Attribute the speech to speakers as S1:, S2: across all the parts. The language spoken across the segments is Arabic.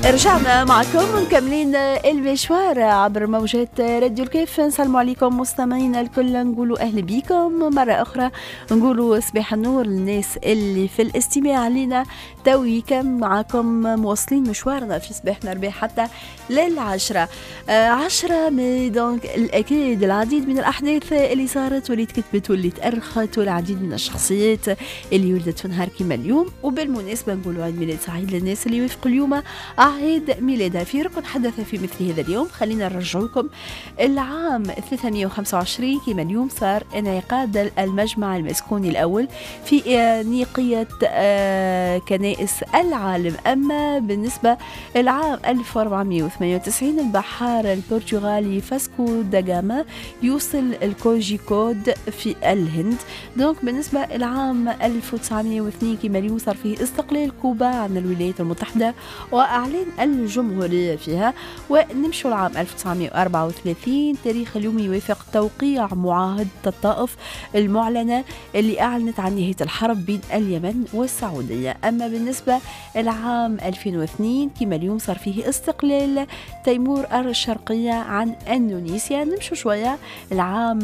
S1: رجعنا معكم مكملين المشوار عبر موجات راديو الكيف. نسلموا عليكم مستمعينا الكل، نقولوا أهلا بكم مرة أخرى، نقولوا صباح النور للناس اللي في الاستماع لنا توي. كم معكم مواصلين مشوارنا في صباحنا ربيع حتى للعشرة 10 دونك الأكيد العديد من الأحداث اللي صارت واللي تكتبت واللي تأرخت، والعديد من الشخصيات اللي ولدت في نهار كما اليوم. وبالمناسبة نقولوا عيد ميلاد سعيد للناس اللي يوافقوا اليوم عيد ميلادها. في ركن حدث في مثل هذا اليوم خلينا نرجعوكم العام 325 كما اليوم صار انعقاد المجمع المسكوني الأول في نيقية كنائس العالم. أما بالنسبة العام 1498 البحار البرتغالي فاسكو دا جاما يوصل الكوجيكود في الهند. دونك بالنسبة العام 1902 كما اليوم صار فيه استقلال كوبا عن الولايات المتحدة وأعلن الجمهورية فيها. ونمشوا العام 1934 تاريخ اليوم يوافق توقيع معاهدة الطائف المعلنة اللي أعلنت عن نهاية الحرب بين اليمن والسعودية. أما بالنسبة العام 2002 كما اليوم صار فيه استقلال تيمور الشرقية عن إندونيسيا. نمشوا شوية العام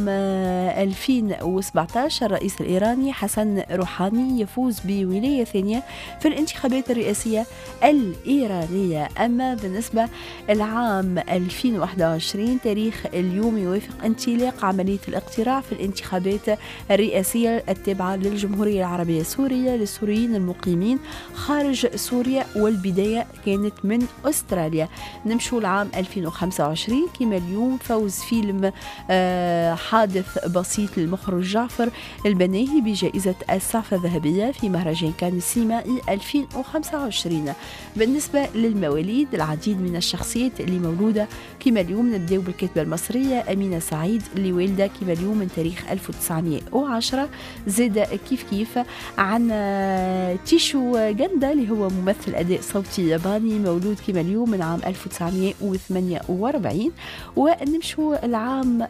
S1: 2017 الرئيس الإيراني حسن روحاني يفوز بولاية ثانية في الانتخابات الرئاسية الإيرانية. أما بالنسبة العام 2021 تاريخ اليوم يوافق انطلاق عملية الاقتراع في الانتخابات الرئاسية التابعة للجمهورية العربية السورية للسوريين المقيمين خارج سوريا، والبداية كانت من أستراليا. نمشوا العام 2025 كما اليوم فوز فيلم حادث بسيط للمخرج جعفر البناهي بجائزة السعفة الذهبية في مهرجان كان السينمائي 2025. بالنسبة للمواليد العديد من الشخصيات اللي مولودة كما اليوم نبدأ بالكاتبة المصرية أمينة سعيد اللي والدة كما اليوم من تاريخ 1910. زاد كيف عن تيشو جندا اللي هو ممثل أداء صوتي ياباني مولود كما اليوم من عام 1948. ونمشوا العام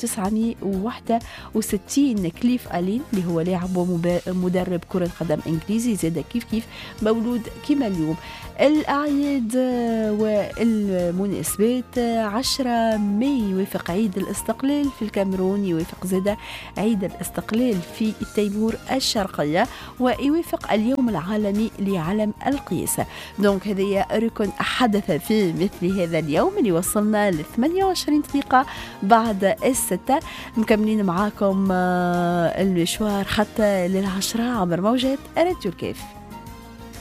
S1: 1961 كليف ألين اللي هو لاعب ومدرب كرة قدم إنجليزي زاد كيف مولود كما اليوم. الأعياد والمناسبات 10 ماي يوافق عيد الاستقلال في الكاميرون، يوافق زاد عيد الاستقلال في تيمور الشرقية، ويوافق اليوم العالمي لعلم القياس. دونك هذه ركن حدث في مثل هذا اليوم اللي وصلنا ل 28 دقيقة بعد الستة. مكملين معاكم المشوار حتى للعشرة عبر موجات راديو الكيف.